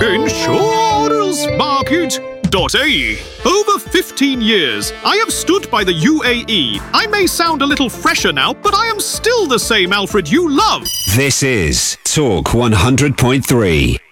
Insurancemarket.ae. Over 15 years, I have stood by the UAE. I may sound a little fresher now, but I am still the same Alfred you love. This is Talk 100.3.